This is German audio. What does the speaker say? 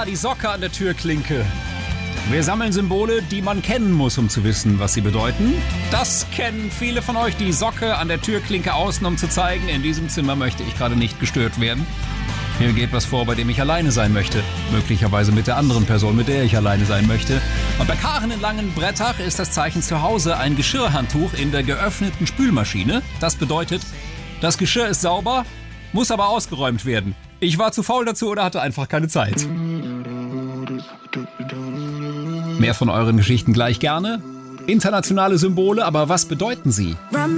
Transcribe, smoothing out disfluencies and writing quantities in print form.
die Socke an der Türklinke. Wir sammeln Symbole, die man kennen muss, um zu wissen, was sie bedeuten. Das kennen viele von euch, die Socke an der Türklinke außen, um zu zeigen, in diesem Zimmer möchte ich gerade nicht gestört werden. Hier geht was vor, bei dem ich alleine sein möchte. Möglicherweise mit der anderen Person, mit der ich alleine sein möchte. Und bei Karen in Langenbrettach ist das Zeichen zu Hause ein Geschirrhandtuch in der geöffneten Spülmaschine. Das bedeutet, das Geschirr ist sauber, muss aber ausgeräumt werden. Ich war zu faul dazu oder hatte einfach keine Zeit. Mehr von euren Geschichten gleich gerne. Internationale Symbole, aber was bedeuten sie?